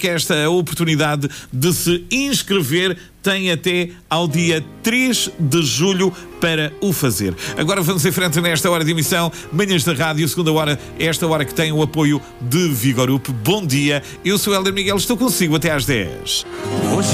perca esta oportunidade de se inscrever. Tem até ao dia 3 de julho para o fazer. Agora vamos em frente nesta hora de emissão. Manhãs da Rádio, segunda hora, esta hora que tem o apoio de Vigorup. Bom dia, eu sou Hélder Miguel, estou consigo até às 10.